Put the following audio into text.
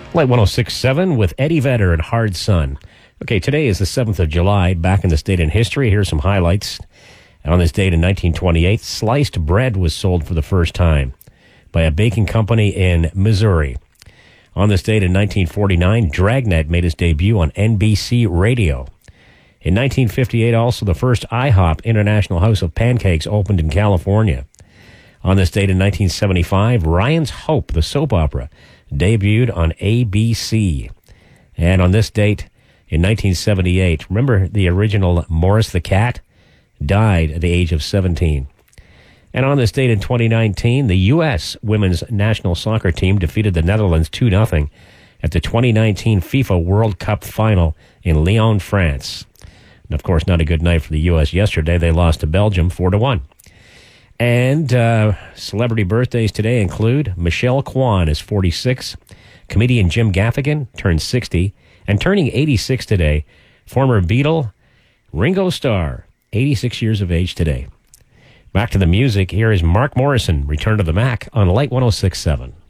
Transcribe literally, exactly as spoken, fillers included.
Light one oh six point seven with Eddie Vedder and Hard Sun. Okay, today is the seventh of July. Back in this date in history, here's some highlights. On this date in nineteen twenty-eight, sliced bread was sold for the first time by a baking company in Missouri. On this date in nineteen forty-nine, Dragnet made its debut on N B C Radio. In nineteen fifty-eight, also, the first IHOP, International House of Pancakes, opened in California. On this date in nineteen seventy-five, Ryan's Hope, the soap opera, debuted on A B C. And on this date in nineteen seventy-eight, remember the original Morris the Cat? Died at the age of seventeen. And on this date in twenty nineteen, the U S women's national soccer team defeated the Netherlands two nothing at the twenty nineteen FIFA World Cup final in Lyon, France. And of course, not a good night for the U S yesterday. They lost to Belgium four to one. And uh, celebrity birthdays today include Michelle Kwan is forty-six, comedian Jim Gaffigan turned sixty, and turning eighty-six today, former Beatle Ringo Starr, eighty-six years of age today. Back to the music, here is Mark Morrison, Return to the Mac on Light one oh six point seven.